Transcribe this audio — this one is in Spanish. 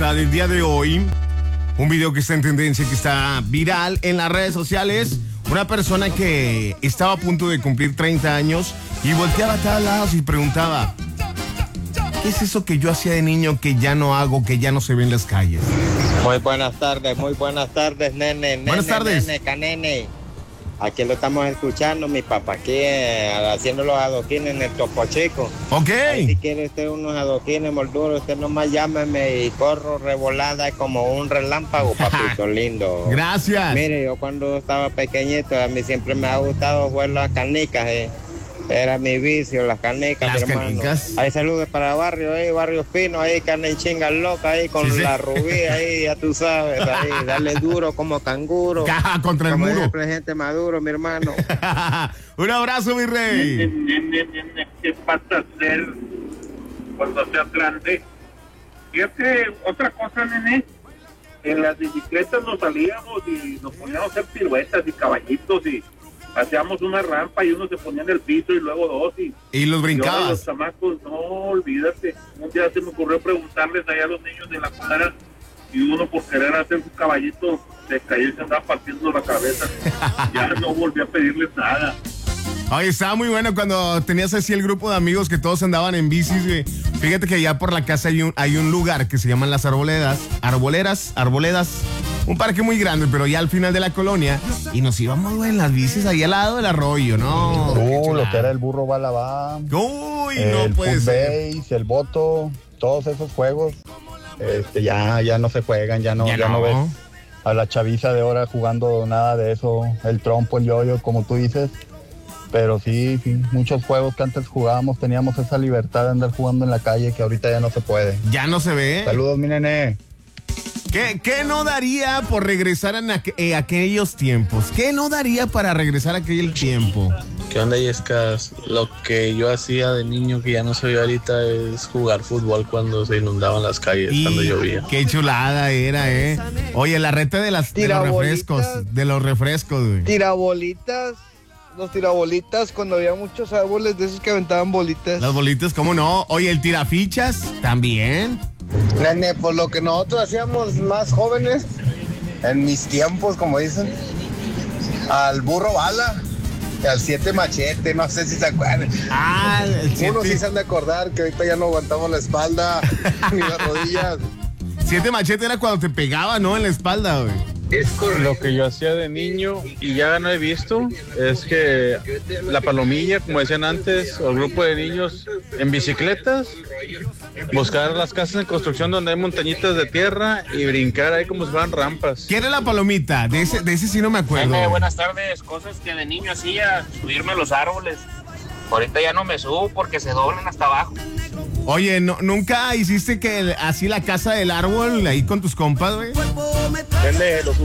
nota del día de hoy. Un video que está en tendencia, que está viral en las redes sociales. Una persona que estaba a punto de cumplir 30 años y volteaba a todos lados y preguntaba: ¿qué es eso que yo hacía de niño que ya no hago, que ya no se ve en las calles? Muy buenas tardes, nene. Buenas tardes. Nene, canene. Aquí lo estamos escuchando, mi papá, aquí haciendo los adoquines en el Topo Chico. Ok. Ahí, si quiere usted unos adoquines molduros, usted nomás llámeme y corro revolada como un relámpago, papito lindo. Gracias. Mire, yo cuando estaba pequeñito, a mí siempre me ha gustado jugar las canicas, Era mi vicio, las canicas, Las mi hermano. canicas. Ahí saludos para Barrio Fino, ahí carne en chinga loca, ahí con Sí. la rubí, ahí ya tú sabes, ahí, dale duro como canguro. Caja contra el Como muro. el presidente Maduro, mi hermano. Un abrazo, mi rey. Nene, ¿qué vas a hacer cuando seas grande? Fíjate, otra cosa, nene, en las bicicletas nos salíamos y nos poníamos a hacer piruetas y caballitos y hacíamos una rampa y uno se ponía en el piso y luego dos Y los y ahora brincabas. los chamacos, no, olvídate. Un día se me ocurrió preguntarles allá a los niños de la cuadra y uno por querer hacer su caballito se cayó y se andaba partiendo la cabeza. Ya no volví a pedirles nada. Oye, estaba muy bueno cuando tenías así el grupo de amigos que todos andaban en bicis, güey. Fíjate que allá por la casa hay un lugar que se llaman las Arboledas. Arboledas. Un parque muy grande, pero ya al final de la colonia. Y nos íbamos, güey, en las bicis ahí al lado del arroyo, ¿no? Lo que era el burro balabá, Uy, el no puede ser. footbase, el boto, todos esos juegos, ya no se juegan, ya no ves a la chaviza de ahora jugando nada de eso, el trompo, el yoyo, como tú dices. Pero sí, muchos juegos que antes jugábamos, teníamos esa libertad de andar jugando en la calle que ahorita ya no se puede. Ya no se ve. Saludos, mi nene. ¿Qué no daría por regresar a aquellos tiempos? ¿Qué no daría para regresar a aquel tiempo? ¿Qué onda, Yescas? Lo que yo hacía de niño que ya no se ve ahorita es jugar fútbol cuando se inundaban las calles, cuando llovía. Qué chulada era, ¿eh? Oye, la reta de los refrescos, güey. Los tirabolitas, cuando había muchos árboles de esos que aventaban bolitas. Las bolitas, ¿cómo no? Oye, el tirafichas, también. Nene, por lo que nosotros hacíamos más jóvenes, en mis tiempos, como dicen, al burro bala, al 7 machete, no sé si se acuerdan. Ah, el 7. Unos sí se han de acordar que ahorita ya no aguantamos la espalda ni las rodillas. 7 machete era cuando te pegaba, ¿no? En la espalda, güey. Lo que yo hacía de niño y ya no he visto es que la palomilla, como decían antes, o el grupo de niños en bicicletas, buscar las casas en construcción donde hay montañitas de tierra y brincar ahí como si fueran rampas. ¿Quién es la palomita? De ese sí no me acuerdo. Buenas tardes, cosas que de niño hacía, subirme a los árboles. Ahorita ya no me subo porque se doblan hasta abajo. Oye, ¿nunca hiciste que así la casa del árbol ahí con tus compas, güey? Nene, los